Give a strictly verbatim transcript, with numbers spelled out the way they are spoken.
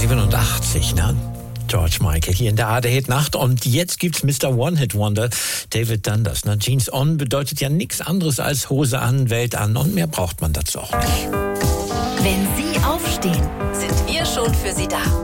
siebenundachtzig, ne? George Michael hier in der A D Hit Nacht und jetzt gibt's Mister One-Hit-Wonder David Dundas. Na, Jeans on bedeutet ja nichts anderes als Hose an, Welt an und mehr braucht man dazu auch nicht. Wenn Sie aufstehen, sind wir schon für Sie da.